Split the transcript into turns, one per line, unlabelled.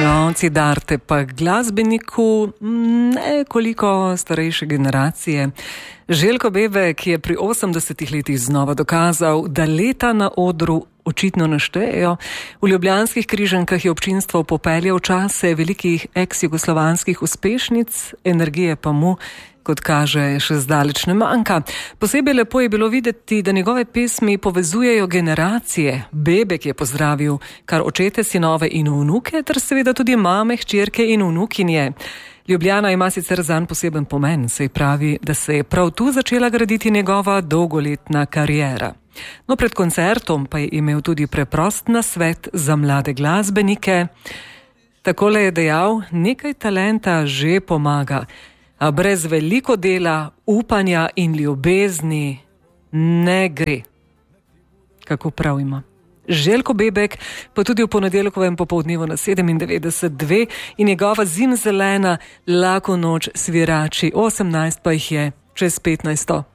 Cidarte pa glasbeniku nekoliko starejše generacije. Željko Bebek je pri 80 letih znova dokazal, da leta na odru očitno ne štejejo. V Ljubljanskih Križankah je občinstvo popeljal čase velikih ex-jugoslovanskih uspešnic, energije pa mu, kot kaže, še zdaleč ne manjka. Posebej lepo je bilo videti, da njegove pesmi povezujejo generacije. Bebek je pozdravil kar očete, sinove in vnuke, ter seveda tudi mame, hčerke in vnukinje. Ljubljana ima sicer zanj poseben pomen, saj pravi, da se je prav tu začela graditi njegova dolgoletna kariera. No, pred koncertom pa je imel tudi preprost nasvet za mlade glasbenike. Takole je dejal: nekaj talenta že pomaga, a brez veliko dela, upanja in ljubezni ne gre. Kako prav ima Željko Bebek, pa tudi v ponedeljkovem popoldnevu na 97.2 in njegova zimzelena Lako noč svirači, 18 pa jih je čez 15.